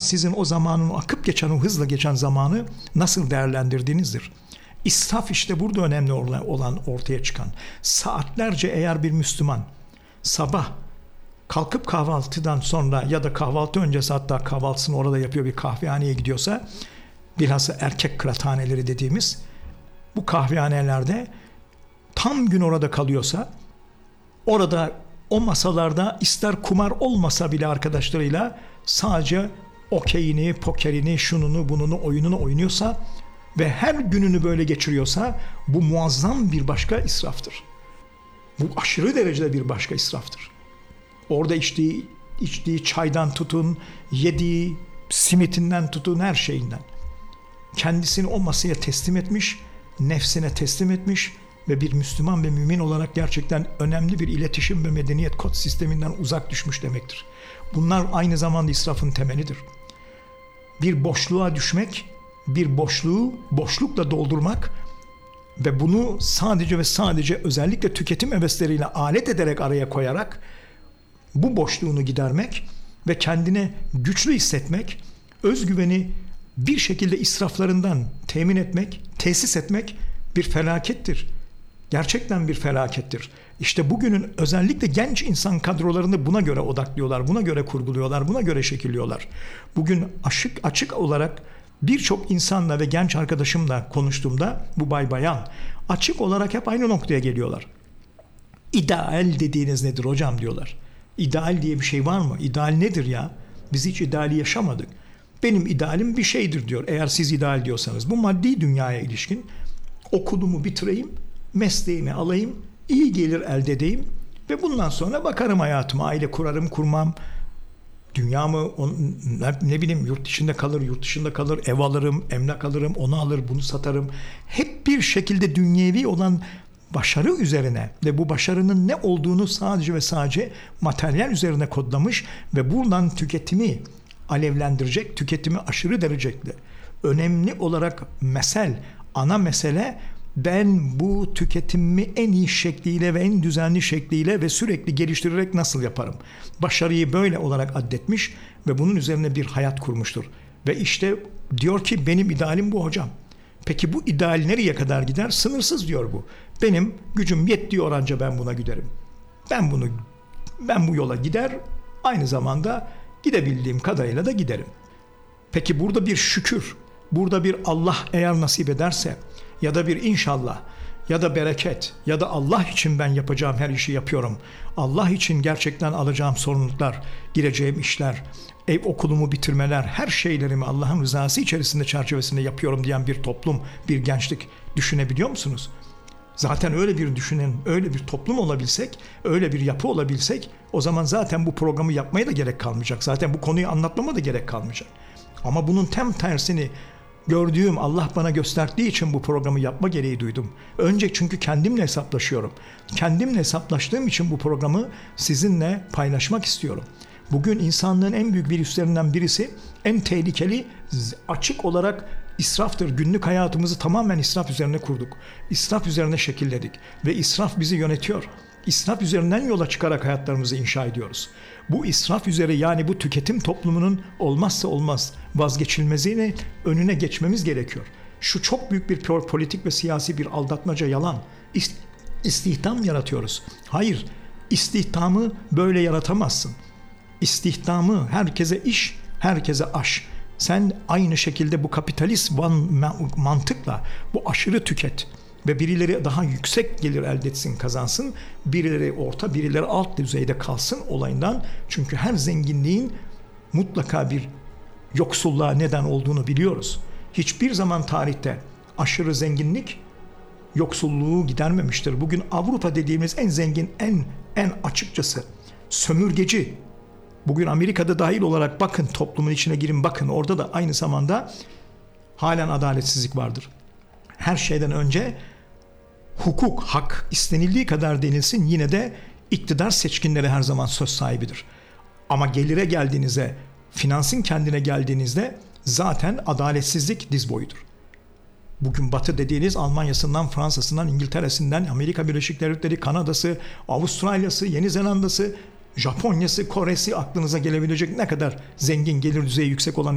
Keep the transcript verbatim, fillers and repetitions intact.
sizin o zamanın, o akıp geçen, o hızla geçen zamanı nasıl değerlendirdiğinizdir. İsraf işte burada önemli olan, ortaya çıkan. Saatlerce eğer bir Müslüman sabah kalkıp kahvaltıdan sonra ya da kahvaltı öncesi, hatta kahvaltısını orada yapıyor, bir kahvehaneye gidiyorsa, bilhassa erkek kıraathaneleri dediğimiz bu kahvehanelerde tam gün orada kalıyorsa, orada o masalarda ister kumar olmasa bile arkadaşlarıyla sadece okeyini, pokerini, şununu, bununu, oyununu oynuyorsa ve her gününü böyle geçiriyorsa, bu muazzam bir başka israftır. Bu aşırı derecede bir başka israftır. Orada içtiği, içtiği çaydan tutun, yediği simitinden tutun, her şeyinden. Kendisini o masaya teslim etmiş, nefsine teslim etmiş ve bir Müslüman ve mümin olarak gerçekten önemli bir iletişim ve medeniyet kod sisteminden uzak düşmüş demektir. Bunlar aynı zamanda israfın temelidir. Bir boşluğa düşmek, bir boşluğu boşlukla doldurmak ve bunu sadece ve sadece özellikle tüketim hevesleriyle alet ederek araya koyarak bu boşluğunu gidermek ve kendine güçlü hissetmek, özgüveni bir şekilde israflarından temin etmek, tesis etmek bir felakettir. Gerçekten bir felakettir. İşte bugünün özellikle genç insan kadrolarını buna göre odaklıyorlar, buna göre kurguluyorlar, buna göre şekilliyorlar. Bugün açık açık olarak birçok insanla ve genç arkadaşımla konuştuğumda, bu bay bayan, açık olarak hep aynı noktaya geliyorlar. İdeal dediğiniz nedir hocam diyorlar. İdeal diye bir şey var mı? İdeal nedir ya? Biz hiç ideali yaşamadık. Benim idealim bir şeydir diyor. Eğer siz ideal diyorsanız. Bu maddi dünyaya ilişkin. Okulumu bitireyim, mesleğimi alayım, iyi gelir elde edeyim ve bundan sonra bakarım hayatıma, aile kurarım, kurmam. Dünyamı ne bileyim yurt dışında kalır, yurt dışında kalır, ev alırım, emlak alırım, onu alır, bunu satarım. Hep bir şekilde dünyevi olan başarı üzerine ve bu başarının ne olduğunu sadece ve sadece materyal üzerine kodlamış ve buradan tüketimi alevlendirecek, tüketimi aşırı derecede önemli olarak mesel, ana mesele, ben bu tüketimimi en iyi şekliyle ve en düzenli şekliyle ve sürekli geliştirerek nasıl yaparım? Başarıyı böyle olarak addetmiş ve bunun üzerine bir hayat kurmuştur. Ve işte diyor ki benim idealim bu hocam. Peki bu ideal nereye kadar gider? Sınırsız diyor bu. Benim gücüm yettiği oranca ben buna giderim. Ben bunu, ben bu yola gider, aynı zamanda gidebildiğim kadarıyla da giderim. Peki burada bir şükür, burada bir Allah eğer nasip ederse ya da bir inşallah ya da bereket ya da Allah için ben yapacağım her işi yapıyorum. Allah için gerçekten alacağım sorumluluklar, gireceğim işler, ev okulumu bitirmeler, her şeylerimi Allah'ın rızası içerisinde çerçevesinde yapıyorum diyen bir toplum, bir gençlik düşünebiliyor musunuz? Zaten öyle bir düşünen, öyle bir toplum olabilsek, öyle bir yapı olabilsek, o zaman zaten bu programı yapmaya da gerek kalmayacak. Zaten bu konuyu anlatmama da gerek kalmayacak. Ama bunun tam tersini gördüğüm, Allah bana gösterdiği için bu programı yapma gereği duydum. Önce çünkü kendimle hesaplaşıyorum. Kendimle hesaplaştığım için bu programı sizinle paylaşmak istiyorum. Bugün insanlığın en büyük virüslerinden birisi, en tehlikeli, açık olarak israftır. Günlük hayatımızı tamamen israf üzerine kurduk. İsraf üzerine şekilledik ve israf bizi yönetiyor. İsraf üzerinden yola çıkarak hayatlarımızı inşa ediyoruz. Bu israf üzere, yani bu tüketim toplumunun olmazsa olmaz vazgeçilmezine önüne geçmemiz gerekiyor. Şu çok büyük bir politik ve siyasi bir aldatmaca, yalan. İstihdam yaratıyoruz. Hayır, istihdamı böyle yaratamazsın. İstihdamı, herkese iş, herkese aş. Sen aynı şekilde bu kapitalist mantıkla bu aşırı tüket ve birileri daha yüksek gelir elde etsin, kazansın, birileri orta, birileri alt düzeyde kalsın olayından. Çünkü her zenginliğin mutlaka bir yoksulluğa neden olduğunu biliyoruz. Hiçbir zaman tarihte aşırı zenginlik yoksulluğu gidermemiştir. Bugün Avrupa dediğimiz en zengin, en en açıkçası sömürgeci. Bugün Amerika'da dahil olarak bakın, toplumun içine girin bakın, orada da aynı zamanda halen adaletsizlik vardır. Her şeyden önce hukuk, hak istenildiği kadar denilsin, yine de iktidar seçkinleri her zaman söz sahibidir. Ama gelire geldiğinizde, finansın kendine geldiğinizde zaten adaletsizlik diz boyudur. Bugün Batı dediğiniz Almanya'sından, Fransa'sından, İngiltere'sinden, Amerika Birleşik Devletleri, Kanada'sı, Avustralya'sı, Yeni Zelanda'sı, Japonya'sı, Kore'si, aklınıza gelebilecek ne kadar zengin, gelir düzeyi yüksek olan